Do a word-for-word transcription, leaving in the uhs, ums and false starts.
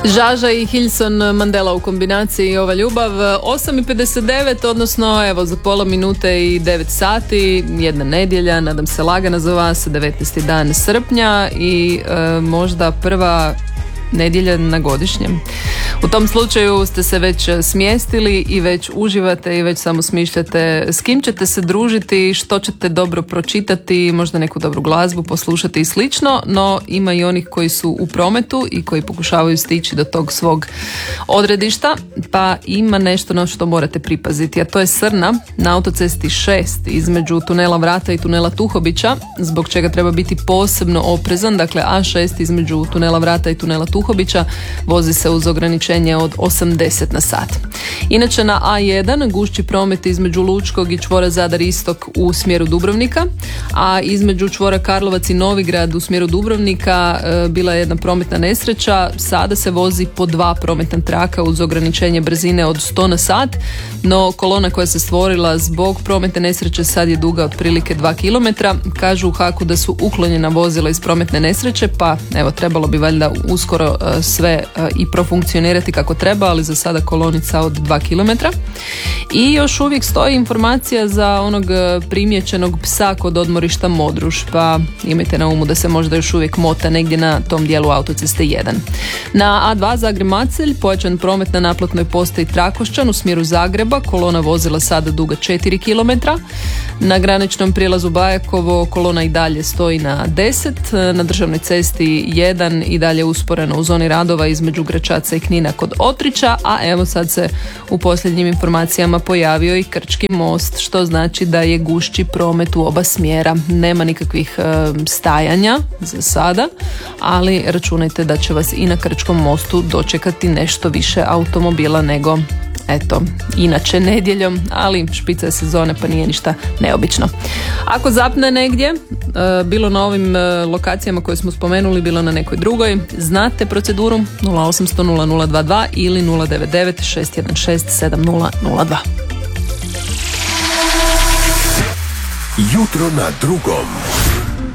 Žaža i Hilson Mandela u kombinaciji Ova ljubav. Osam i pedeset devet, odnosno evo za pola minute i devet sati, jedna nedjelja, nadam se lagana za vas, devetnaesti dan srpnja i e, možda prva nedjelja na godišnjem. U tom slučaju ste se već smjestili i već uživate i već samo smišljate s kim ćete se družiti, što ćete dobro pročitati, možda neku dobru glazbu poslušati i slično, no ima i onih koji su u prometu i koji pokušavaju stići do tog svog odredišta, pa ima nešto na što morate pripaziti, a to je Srna na autocesti šest između tunela Vrata i tunela Tuhobića, zbog čega treba biti posebno oprezan. Dakle, A šest između tunela Vrata i tunela Tuhobića vozi se uz ograničenje od osamdeset na sat. Inače na A jedan gušći promet između Lučkog i čvora Zadar Istok u smjeru Dubrovnika, a između čvora Karlovac i Novigrad u smjeru Dubrovnika e, bila je jedna prometna nesreća. Sada se vozi po dva prometna traka uz ograničenje brzine od sto na sat, no kolona koja se stvorila zbog prometne nesreće sad je duga otprilike dva kilometra. Kažu u Haku da su uklonjena vozila iz prometne nesreće, pa evo trebalo bi valjda uskoro e, sve e, i profunkcionirati kako treba, ali za sada kolonica od dva kilometra. I još uvijek stoji informacija za onog primijećenog psa kod odmorišta Modruš, pa imajte na umu da se možda još uvijek mota negdje na tom dijelu autoceste jedan. Na A dva Zagreb-Macelj pojačan promet na naplatnoj postaji Trakošćan u smjeru Zagreba, kolona vozila sada duga četiri kilometra. Na graničnom prijelazu Bajakovo kolona i dalje stoji na deset, na državnoj cesti jedan i dalje usporeno u zoni radova između Gračaca i Knina kod Otrića, a evo sad se u posljednjim informacijama pojavio i Krčki most, što znači da je gušći promet u oba smjera. Nema nikakvih e, stajanja za sada, ali računajte da će vas i na Krčkom mostu dočekati nešto više automobila nego eto, inače nedjeljom, ali špica je sezone pa nije ništa neobično. Ako zapne negdje, e, bilo na ovim e, lokacijama koje smo spomenuli, bilo na nekoj drugoj, znate proceduru nula osamsto nula nula dva dva ili nula devet devet šest jedan šest sedam nula nula dva. Jutro na drugom.